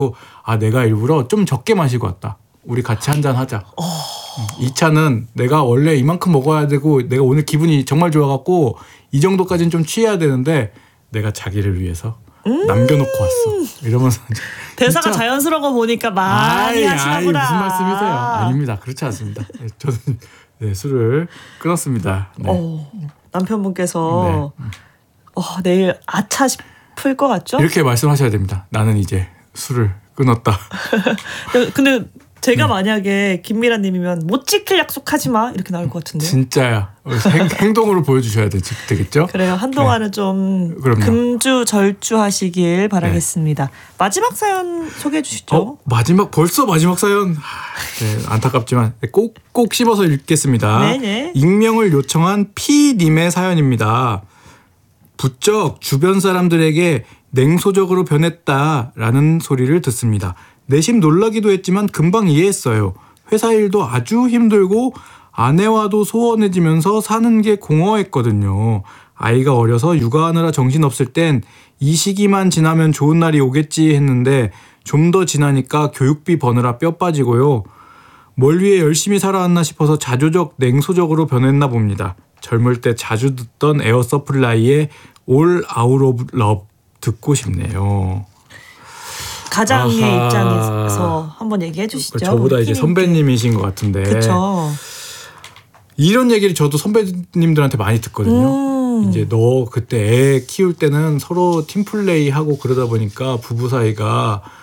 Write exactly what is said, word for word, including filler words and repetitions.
아 내가 일부러 좀 적게 마시고 왔다. 우리 같이 한잔 하자. 어. 이 차는 내가 원래 이만큼 먹어야 되고 내가 오늘 기분이 정말 좋아갖고 이 정도까지는 좀 취해야 되는데 내가 자기를 위해서 음~ 남겨놓고 왔어. 이러면서 대사가 진짜, 자연스러운 거 보니까 많이 아이, 하시는구나. 아이, 무슨 말씀이세요? 아닙니다. 그렇지 않습니다. 저는 네, 술을 끊었습니다. 네. 어, 남편분께서 네. 어, 내일 아차 싶을 것 같죠? 이렇게 말씀하셔야 됩니다. 나는 이제 술을 끊었다. 근데 제가 네. 만약에 김미라님이면 못 지킬 약속하지 마 이렇게 나올 것 같은데. 진짜야. 행, 행동으로 보여주셔야 되, 되겠죠? 그래요. 한동안은 네. 좀 그럼요. 금주절주하시길 바라겠습니다. 네. 마지막 사연 소개해 주시죠. 어, 마지막 벌써 마지막 사연. 네, 안타깝지만 꼭꼭 씹어서 읽겠습니다. 네네. 익명을 요청한 P님의 사연입니다. 부쩍 주변 사람들에게 냉소적으로 변했다라는 소리를 듣습니다. 내심 놀라기도 했지만 금방 이해했어요. 회사 일도 아주 힘들고 아내와도 소원해지면서 사는 게 공허했거든요. 아이가 어려서 육아하느라 정신없을 땐 이 시기만 지나면 좋은 날이 오겠지 했는데 좀 더 지나니까 교육비 버느라 뼈 빠지고요. 뭘 위해 열심히 살아왔나 싶어서 자조적 냉소적으로 변했나 봅니다. 젊을 때 자주 듣던 에어 서플라이의 All Out of Love 듣고 싶네요. 가장의 아하. 입장에서 한번 얘기해 주시죠. 저보다 이제 선배님이신 것 같은데. 그렇죠. 이런 얘기를 저도 선배님들한테 많이 듣거든요. 음. 이제 너 그때 애 키울 때는 서로 팀플레이 하고 그러다 보니까 부부 사이가